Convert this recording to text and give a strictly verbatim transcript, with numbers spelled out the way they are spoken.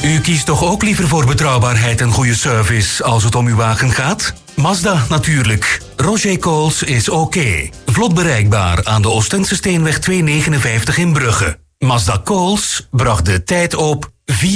U kiest toch ook liever voor betrouwbaarheid en goede service als het om uw wagen gaat? Mazda natuurlijk. Roger Coles is oké. Vlot bereikbaar aan de Oostende Steenweg tweehonderdnegenenvijftig in Brugge. Mazda Coles bracht de tijd op vier